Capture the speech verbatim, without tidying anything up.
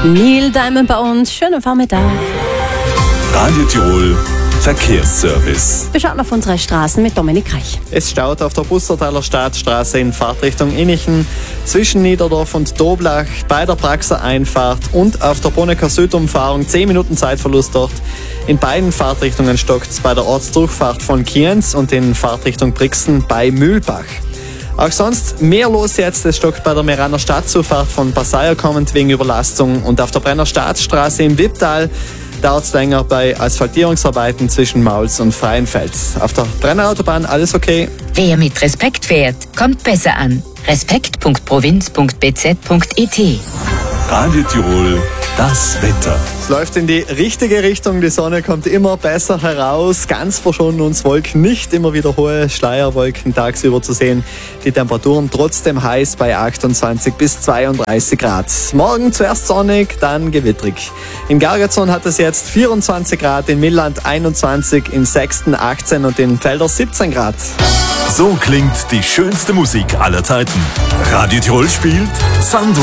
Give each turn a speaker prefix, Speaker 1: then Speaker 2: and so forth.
Speaker 1: Neil Diamond bei uns. Schönen Vormittag.
Speaker 2: Radio Tirol Verkehrsservice.
Speaker 1: Wir schauen auf unsere Straßen mit Dominik Reich.
Speaker 3: Es staut auf der Bussertaler Staatsstraße in Fahrtrichtung Innichen, zwischen Niederdorf und Doblach, bei der Praxer Einfahrt und auf der Bonnecker Südumfahrung zehn Minuten Zeitverlust dort. In beiden Fahrtrichtungen stockt es bei der Ortsdurchfahrt von Kienz und in Fahrtrichtung Brixen bei Mühlbach. Auch sonst mehr los jetzt. Es stockt bei der Meraner Stadtzufahrt von Passaia kommend wegen Überlastung und auf der Brenner Staatsstraße im Wipptal dauert es länger bei Asphaltierungsarbeiten zwischen Mauls und Freienfeld. Auf der Brenner Autobahn alles okay?
Speaker 4: Wer mit Respekt fährt, kommt besser an. respekt punkt provinz punkt b z punkt i t.
Speaker 2: Radio Tirol, das Wetter.
Speaker 3: Es läuft in die richtige Richtung, die Sonne kommt immer besser heraus. Ganz verschonen uns Wolken, nicht immer wieder hohe Schleierwolken tagsüber zu sehen. Die Temperaturen trotzdem heiß bei achtundzwanzig bis zweiunddreißig Grad. Morgen zuerst sonnig, dann gewittrig. In Gargazon hat es jetzt vierundzwanzig Grad, in Milland einundzwanzig, in Sexten achtzehn und in Velder siebzehn Grad.
Speaker 2: So klingt die schönste Musik aller Zeiten. Radio Tirol spielt Sandro